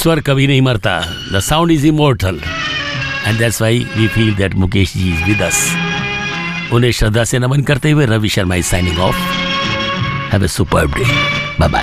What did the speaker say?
स्वर कभी नहीं मरता. The sound is immortal. And that's why we feel that Mukesh ji is with us. उन्हें श्रद्धा से नमन करते हुए Ravi Sharma is signing off. Have a superb day. Bye bye.